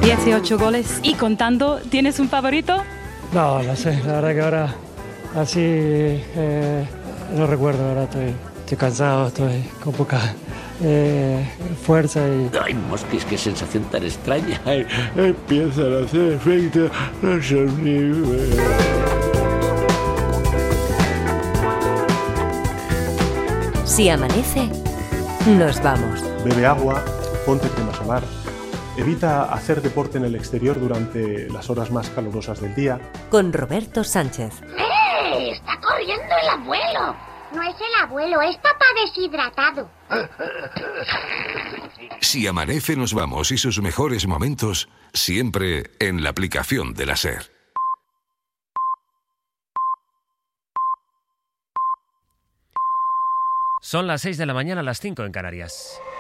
18 goles y contando. ¿Tienes un favorito? No, no sé, la verdad que ahora así no recuerdo, ahora estoy cansado, estoy con poca fuerza y... Ay, Mosquis, qué sensación tan extraña. Empiezan a hacer efecto los sonidos. Si amanece, nos vamos. Bebe agua, ponte crema solar. Evita hacer deporte en el exterior durante las horas más calurosas del día. Con Roberto Sánchez. ¡Está corriendo el abuelo! No es el abuelo, es papá deshidratado. Si amanece, nos vamos y sus mejores momentos siempre en la aplicación de la SER. Son las 6 de la mañana, las 5 en Canarias.